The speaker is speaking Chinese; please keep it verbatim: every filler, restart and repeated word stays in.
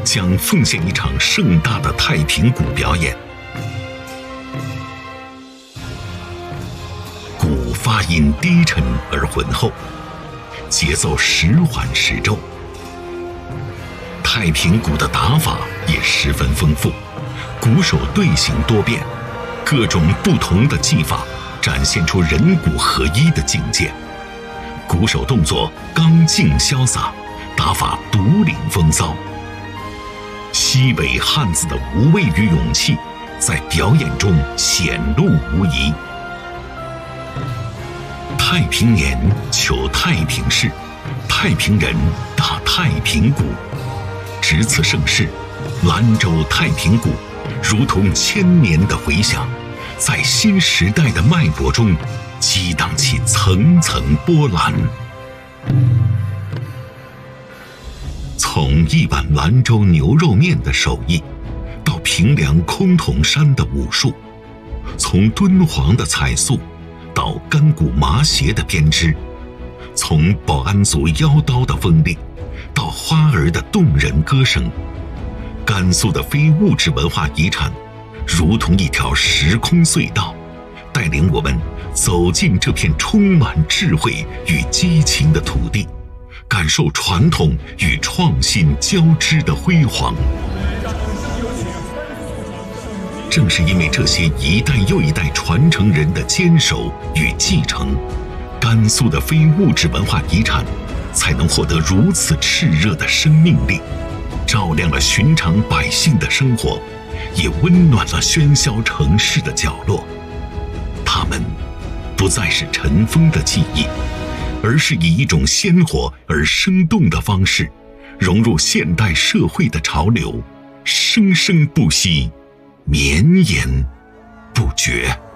将奉献一场盛大的太平鼓表演。鼓发音低沉而浑厚，节奏时缓时骤。太平鼓的打法也十分丰富，鼓手队形多变，各种不同的技法展现出人鼓合一的境界。鼓手动作刚劲潇洒，打法独领风骚。西北汉子的无畏与勇气在表演中显露无遗。太平年求太平事，太平人打太平鼓。值此盛世，兰州太平鼓如同千年的回响，在新时代的脉搏中激荡起层层波澜。从一碗兰州牛肉面的手艺，到平凉崆峒山的武术，从敦煌的彩塑到干骨麻鞋的编织，从保安族腰刀的锋利到花儿的动人歌声，甘肃的非物质文化遗产如同一条时空隧道，带领我们走进这片充满智慧与激情的土地，感受传统与创新交织的辉煌。正是因为这些一代又一代传承人的坚守与继承，甘肃的非物质文化遗产才能获得如此炽热的生命力，照亮了寻常百姓的生活，也温暖了喧嚣城市的角落。它们不再是尘封的记忆，而是以一种鲜活而生动的方式融入现代社会的潮流，生生不息，绵延不绝。